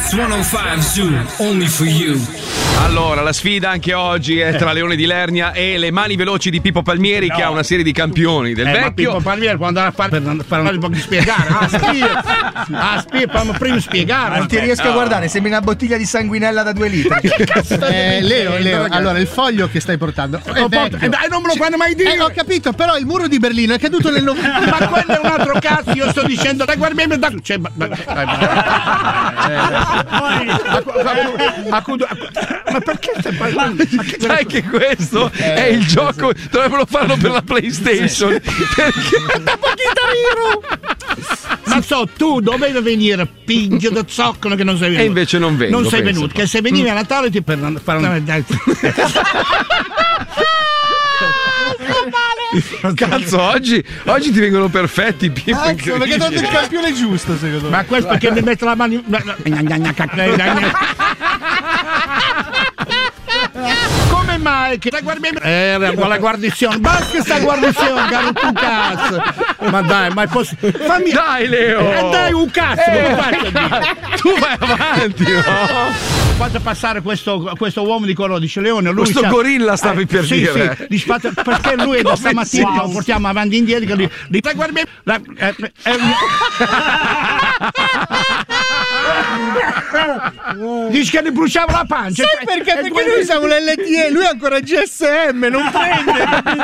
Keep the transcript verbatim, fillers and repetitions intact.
Dance centocinque Zoo, only for you. Allora, la sfida anche oggi è tra Leone di Lernia e le mani veloci di Pippo Palmieri, no. che ha una serie di campioni del eh, vecchio. Ma Pippo Palmieri quando andrà a fare per fare un po' di spiegare. Ah, spia, ah, spia, fammi prima spiegare. Non ti riesco a guardare, sembri una bottiglia di sanguinella da due litri. Che cazzo eh, Leo, Leo, allora il foglio che stai portando è oh, eh, dai, non me lo fanno mai dire. Eh, ho capito, però il muro di Berlino è caduto nel novembre. Ma quello è un altro cazzo, io sto dicendo, dai, guarda, da... Cioè, ma, ma, ma perché stai parlando? Sai che questo eh, è il gioco, dovrebbero farlo per la PlayStation. Perché ma so, tu dovevi venire, pingio da zoccolo che non sei venuto. E invece non vengo. Non sei penso. venuto, che se venivi a Natale ti per fare una... Cazzo, oggi, oggi ti vengono perfetti, Pippo. Cazzo, perché dato il campione giusto, secondo me. Ma questo perché mi mette la mano. Come mai che la guardia era quella guarnizione? Basta sta guarnizione, caro tu cazzo. Ma dai, ma è possibile? Fammi dai, Leo. Eh, dai un cazzo, eh, come faccio a dire? Tu vai avanti, no? Faccio passare questo, questo uomo di colore, dice Leone. Lui questo gorilla stavi eh, per sì, dire. Sì, dice, perché lui è da stamattina wow. Che lo portiamo avanti e indietro. Che li, la guardia. La, eh, eh, dice che gli bruciava la pancia. Sai perché? Perché noi siamo l'L T E, lui è ancora G S M, non prende.